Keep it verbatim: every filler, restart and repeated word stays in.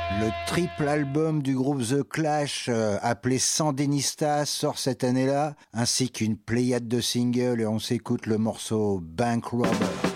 Le triple album du groupe The Clash, euh, appelé Sandinista, sort cette année-là, ainsi qu'une pléiade de singles, et on s'écoute le morceau Bank Robber.